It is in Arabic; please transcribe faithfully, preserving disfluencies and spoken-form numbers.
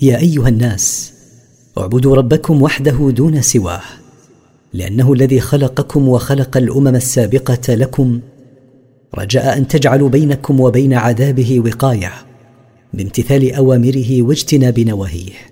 يا أيها الناس اعبدوا ربكم وحده دون سواه، لأنه الذي خلقكم وخلق الأمم السابقة لكم، رجاء أن تجعلوا بينكم وبين عذابه وقاية بامتثال أوامره واجتناب نواهيه.